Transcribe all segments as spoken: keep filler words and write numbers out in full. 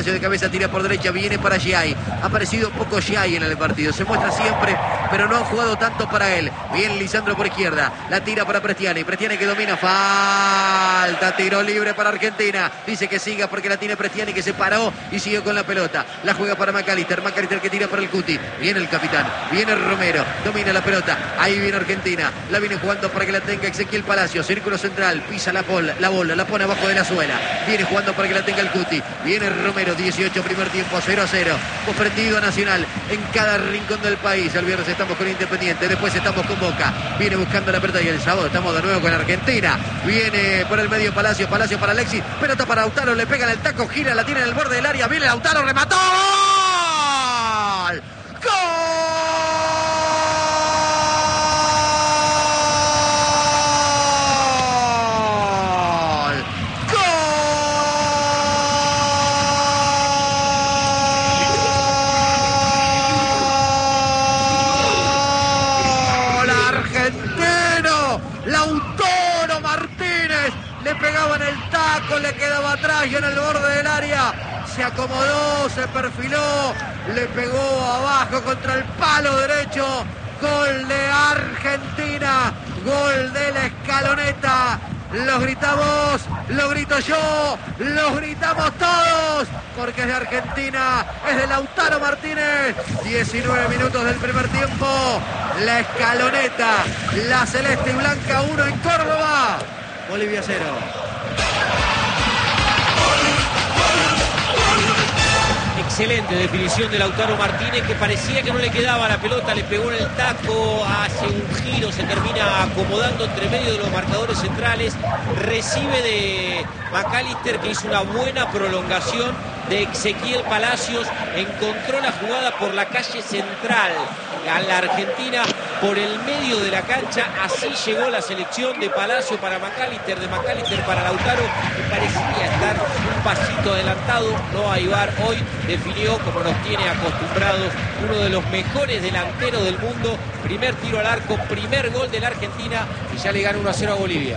De cabeza, tira por derecha, viene para Giai. Ha aparecido poco Giai en el partido. Se muestra siempre, pero no han jugado tanto para él. Viene Lisandro por izquierda. La tira para Prestiani. Prestiani que domina. Falta. Tiro libre para Argentina. Dice que siga porque la tiene Prestiani, que se paró y siguió con la pelota. La juega para McAllister. McAllister que tira para el Cuti. Viene el capitán. Viene Romero. Domina la pelota. Ahí viene Argentina. La viene jugando para que la tenga Ezequiel Palacio. Círculo central. Pisa la bola. La bola. La pone abajo de la suela. Viene jugando para que la tenga el Cuti. Viene Romero. dieciocho primer tiempo, cero a cero. Hemos prendido a Nacional en cada rincón del país. El viernes estamos con Independiente, después estamos con Boca. Viene buscando la pelota y el sábado estamos de nuevo con Argentina. Viene por el medio Palacio, Palacio para Alexis. Pelota para Lautaro, le pegan el taco, gira, la tiene en el borde del área. Viene Lautaro, remató. ¡Gol! Lautaro Martínez le pegaba en el taco, le quedaba atrás y en el borde del área se acomodó, se perfiló, le pegó abajo contra el palo derecho. Gol de Argentina, gol de la Escaloneta. Lo gritamos, lo grito yo, lo gritamos todos, porque es de Argentina, es de Lautaro Martínez. diecinueve minutos del primer tiempo, la Escaloneta, la celeste y blanca uno en Córdoba, Bolivia cero. Excelente definición de Lautaro Martínez, que parecía que no le quedaba la pelota, le pegó en el taco, hace un giro, se termina acomodando entre medio de los marcadores centrales, recibe de McAllister, que hizo una buena prolongación de Ezequiel Palacios, encontró la jugada por la calle central a la Argentina, por el medio de la cancha. Así llegó la selección de Palacio para McAllister, de McAllister para Lautaro, que parecía estar un pasito adelantado. No hay V A R hoy, definió como nos tiene acostumbrados uno de los mejores delanteros del mundo. Primer tiro al arco, primer gol de la Argentina y ya le gana uno a cero a Bolivia.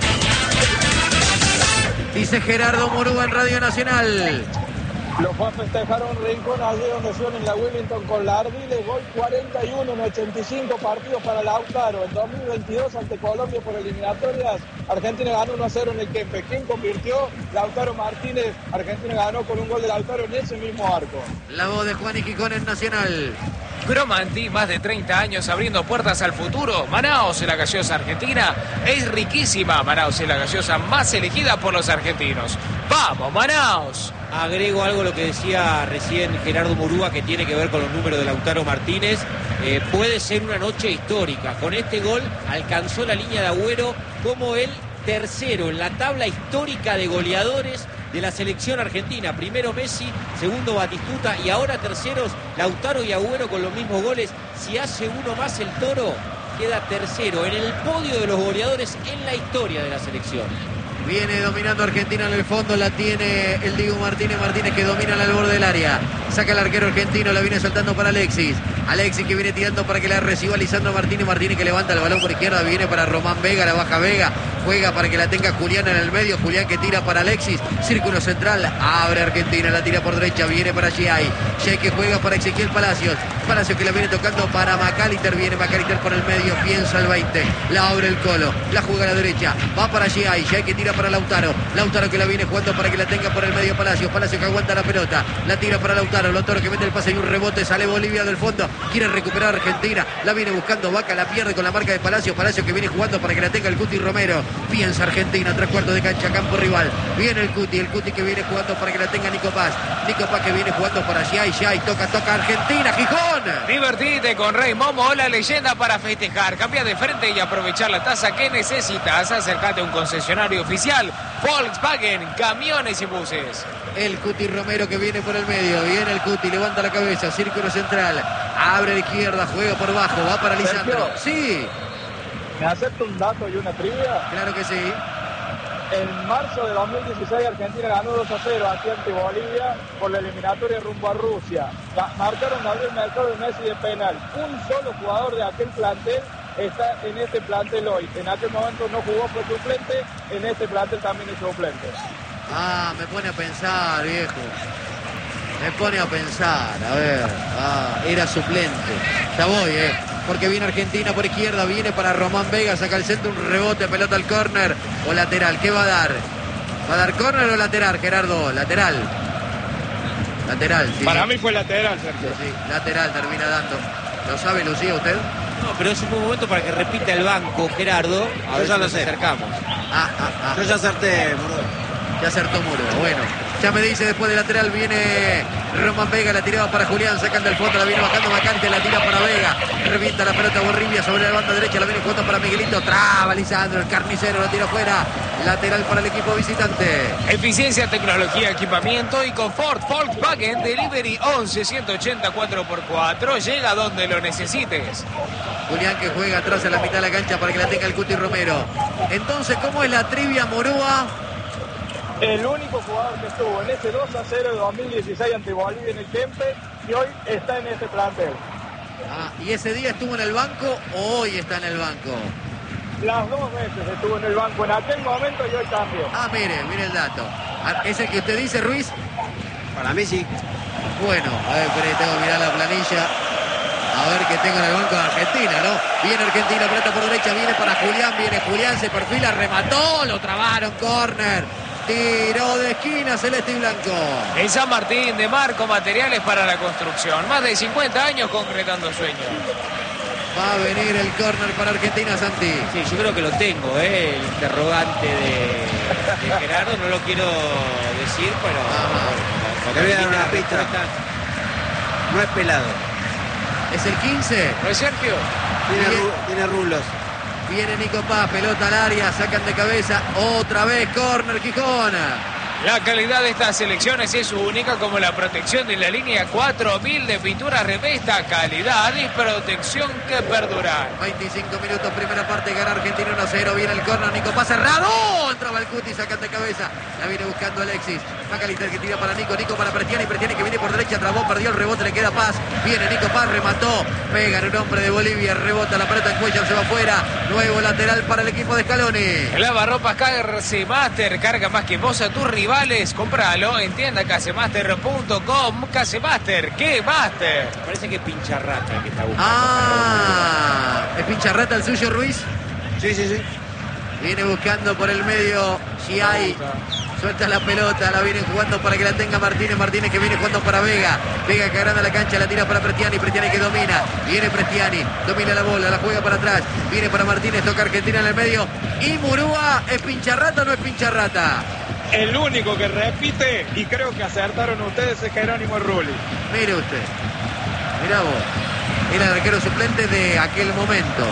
Dice Gerardo Murúa en Radio Nacional. Lo fue a festejar un rincón allí donde suena en la Wellington con la Ardiles. Gol cuarenta y uno en ochenta y cinco partidos para Lautaro. En dos mil veintidós ante Colombia por eliminatorias, Argentina ganó uno a cero en el Kempes. ¿Quién convirtió? Lautaro Martínez. Argentina ganó con un gol de Lautaro en ese mismo arco. La voz de Juan Iquicón en Nacional. Cromanti, más de treinta años abriendo puertas al futuro. Manaos es la gaseosa argentina. Es riquísima. Manaos es la gaseosa más elegida por los argentinos. ¡Vamos, Manaos! Agrego algo a lo que decía recién Gerardo Murúa, que tiene que ver con los números de Lautaro Martínez. Eh, puede ser una noche histórica. Con este gol alcanzó la línea de Agüero como el tercero en la tabla histórica de goleadores de la selección argentina. Primero Messi, segundo Batistuta y ahora terceros Lautaro y Agüero con los mismos goles. Si hace uno más el Toro, queda tercero en el podio de los goleadores en la historia de la selección. Viene dominando Argentina en el fondo, la tiene el Diego Martínez, Martínez que domina en el borde del área. Saca el arquero argentino, la viene soltando para Alexis. Alexis que viene tirando para que la reciba Lisandro Martínez. Martínez que levanta el balón por izquierda, viene para Román Vega, la baja Vega. Juega para que la tenga Julián en el medio. Julián que tira para Alexis. Círculo central, abre Argentina, la tira por derecha, viene para Giai. Giai que juega para Ezequiel Palacios. Palacios que la viene tocando para McAllister. Viene McAllister por el medio, piensa el veinte. La abre el Colo, la juega a la derecha. Va para Giai. Giai que tira para Lautaro. Lautaro que la viene jugando para que la tenga por el medio Palacios. Palacios que aguanta la pelota. La tira para Lautaro. Lautaro que mete el pase y un rebote. Sale Bolivia del fondo. Quiere recuperar Argentina. La viene buscando Vaca. La pierde con la marca de Palacios. Palacios que viene jugando para que la tenga el Cuti Romero. Piensa Argentina. Tres cuartos de cancha. Campo rival. Viene el Cuti. El Cuti que viene jugando para que la tenga Nico Paz. Nico Paz que viene jugando para Giai. Giai toca, toca Argentina. Gijón. Divertite con Rey Momo, la leyenda para festejar. Cambia de frente y aprovechar la tasa que necesitas. Acércate a un concesionario oficial. Volkswagen, camiones y buses. El Cuti Romero que viene por el medio. Viene el Cuti, levanta la cabeza. Círculo central. Abre a la izquierda, juega por bajo. Va para Lisandro. Sí. ¿Me acepto un dato y una trivia? Claro que sí. En marzo de dos mil dieciséis Argentina ganó dos a cero ante Bolivia por la eliminatoria rumbo a Rusia. Marcaron Gabriel Mercado y Messi de penal. Un solo jugador de aquel plantel está en este plantel hoy. En aquel momento no jugó, fue suplente. En este plantel también es suplente. Ah, me pone a pensar, viejo. Me pone a pensar, a ver, ah, era suplente. Ya voy, eh. Porque viene Argentina por izquierda, viene para Román Vega, saca el centro, un rebote, pelota al córner o lateral. ¿Qué va a dar? ¿Va a dar córner o lateral, Gerardo? Lateral. Lateral, sí. Para sí. mí fue lateral, Sergio. Sí, sí, lateral termina dando. ¿Lo sabe, Lucía, usted? No, pero es un buen momento para que repita el banco, Gerardo. A Yo ver ya si lo nos sé. acercamos. Ah, ah, ah. Yo ya acerté, Murdo. Ya acertó Muro. Bueno, ya me dice después de lateral viene Román Vega, la tiraba para Julián, sacan del fondo, la viene bajando Macante, la tira para Vega, revienta la pelota Borribia sobre la banda derecha, la viene jugando para Miguelito, traba Lisandro, el carnicero, la tira afuera, lateral para el equipo visitante. Eficiencia, tecnología, equipamiento y confort. Volkswagen Delivery once ciento ochenta cuatro por cuatro. Llega donde lo necesites. Julián que juega atrás en la mitad de la cancha para que la tenga el Cuti Romero. Entonces, ¿cómo es la trivia, Morúa? El único jugador que estuvo en ese dos a cero de dos mil dieciséis ante Bolivia en el Kempe y hoy está en este plantel. Ah, ¿y ese día estuvo en el banco o hoy está en el banco? Las dos veces estuvo en el banco en aquel momento y hoy también. Ah, mire, mire el dato. Ah, ¿es el que usted dice, Ruiz? Para mí sí. Bueno, a ver, espere, tengo que mirar la planilla. A ver qué tengo en el banco de Argentina, ¿no? Viene Argentina, pelota por derecha, viene para Julián, viene Julián, se perfila, remató, lo trabaron, córner. Tiro de esquina, celeste y blanco. En San Martín de Marco, materiales para la construcción. Más de cincuenta años concretando sueños. Va a venir el córner para Argentina, Santi. Sí, yo creo que lo tengo, ¿eh? El interrogante de, de Gerardo, no lo quiero decir, pero... Ajá. Te voy a dar una pista. No es pelado. ¿Es el quince? ¿No es Sergio? Tiene, Bien. ru- tiene rulos. Viene Nico Paz, pelota al área, sacan de cabeza, otra vez córner Gijón. La calidad de estas selecciones es única, como la protección de la línea cuatro mil de pintura Revesta, calidad y protección que perduran. veinticinco minutos, primera parte, gana Argentina uno a cero. Viene el córner, Nico Paz cerrado. Entraba el Cuti, sacan de cabeza. La viene buscando Alexis. Macalister que tira para Nico, Nico para Prestiani. Prestiani que viene por derecha, trabó, perdió el rebote, le queda Paz. Viene Nico Paz, remató. Pega en un hombre de Bolivia, rebota la pelota en Cuellar, se va afuera. Nuevo lateral para el equipo de Scaloni. Lavarropas Casemaster, carga más que vos a tus rivales. Compralo en tienda casemaster punto com. Casemaster, ¿qué Master? Parece que es Pincharrata el que está buscando. Ah, ¿es pincharrata el suyo, Ruiz? Sí, sí, sí. Viene buscando por el medio Giai. Suelta la pelota, la vienen jugando para que la tenga Martínez. Martínez que viene jugando para Vega. Vega que agranda la cancha, la tira para Prestiani. Prestiani que domina. Viene Prestiani, domina la bola, la juega para atrás. Viene para Martínez, toca Argentina en el medio. Y Murúa, ¿es pincharrata o no es pincharrata? El único que repite, y creo que acertaron ustedes, es Jerónimo Rulli. Mire usted. Mirá vos. Era el arquero suplente de aquel momento.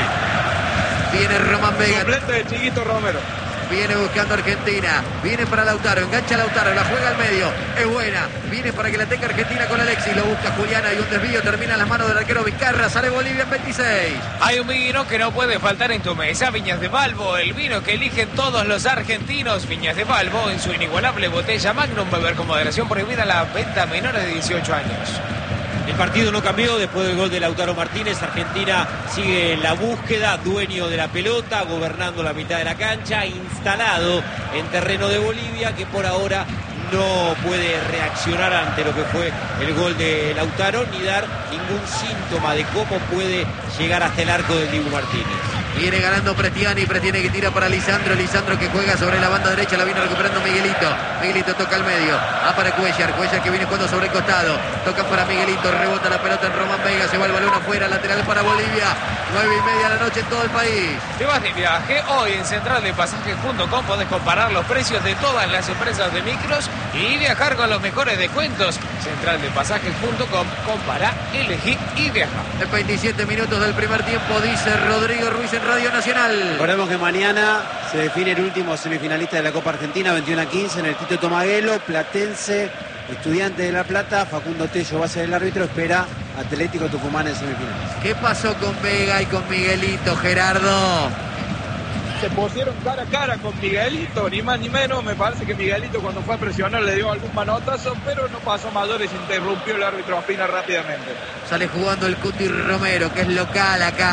Sí. Viene Román Vega. Suplente de Chiquito Romero. Viene buscando Argentina. Viene para Lautaro. Engancha Lautaro. La juega al medio. Es buena. Viene para que la tenga Argentina con Alexis. Lo busca Juliana. Y un desvío. Termina en las manos del arquero Vizcarra. Sale Bolivia en veintiséis. Hay un vino que no puede faltar en tu mesa. Viñas de Balbo, el vino que eligen todos los argentinos. Viñas de Balbo en su inigualable botella Magnum. Beber con moderación, prohibida la venta a menores de dieciocho años. El partido no cambió después del gol de Lautaro Martínez. Argentina sigue en la búsqueda, dueño de la pelota, gobernando la mitad de la cancha, instalado en terreno de Bolivia, que por ahora no puede reaccionar ante lo que fue el gol de Lautaro, ni dar ningún síntoma de cómo puede llegar hasta el arco del Dibu Martínez. Viene ganando Prestiani, Prestiani que tira para Lisandro, Lisandro que juega sobre la banda derecha, la viene recuperando Miguelito, Miguelito toca al medio, va para Cuellar, Cuellar que viene jugando sobre el costado, toca para Miguelito, rebota la pelota en Román Vega, se va el balón afuera, lateral para Bolivia, nueve y media de la noche en todo el país. Te vas de viaje, hoy en central de pasajes punto com podés comparar los precios de todas las empresas de micros y viajar con los mejores descuentos. central de pasajes punto com, compara, elegí y viaja. En veintisiete minutos del primer tiempo, dice Rodrigo Ruiz en Radio Nacional. Recordemos que mañana se define el último semifinalista de la Copa Argentina, veintiuno a quince, en el Tito Tomaguelo, Platense, Estudiante de La Plata, Facundo Tello va a ser el árbitro, espera Atlético Tucumán en semifinales. ¿Qué pasó con Vega y con Miguelito, Gerardo? Se pusieron cara a cara con Miguelito, ni más ni menos. Me parece que Miguelito cuando fue a presionar le dio algún manotazo, pero no pasó mayores, interrumpió el árbitro Ospina rápidamente. Sale jugando el Cuti Romero, que es local acá.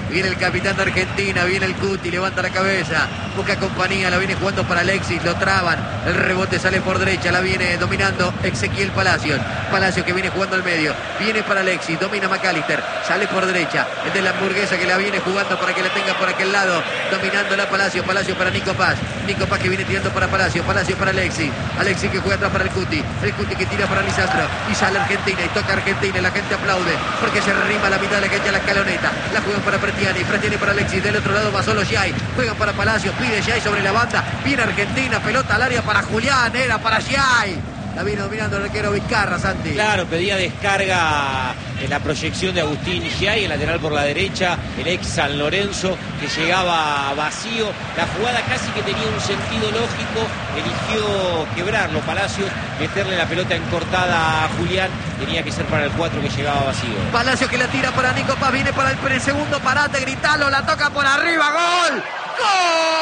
Viene el capitán de Argentina, viene el Cuti, levanta la cabeza, busca compañía, la viene jugando para Alexis, lo traban, el rebote sale por derecha, la viene dominando Ezequiel Palacios. Palacios que viene jugando al medio, viene para Alexis, domina McAllister, sale por derecha, el de la hamburguesa que la viene jugando para que la tenga por aquel lado, dominando la Palacios, Palacios para Nico Paz, Nico Paz que viene tirando para Palacios, Palacios para Alexis, Alexis que juega atrás para el Cuti, el Cuti que tira para Lisandro, y sale Argentina y toca Argentina y la gente aplaude porque se arrima la mitad de la cancha la escaloneta, la juegan para Fratiani, Fratiani para Alexis, del otro lado va solo Giai, juegan para Palacios, pide Giai sobre la banda, viene Argentina, pelota al área para Julián, era para Giai. La viene dominando el arquero Vizcarra, Santi. Claro, pedía descarga en la proyección de Agustín Giai, el lateral por la derecha, el ex San Lorenzo, que llegaba vacío. La jugada casi que tenía un sentido lógico, eligió quebrarlo Palacios, meterle la pelota encortada a Julián, tenía que ser para el cuatro que llegaba vacío. Palacios que la tira para Nico Paz, viene para el, el segundo parate, gritalo, la toca por arriba, ¡gol! ¡Gol!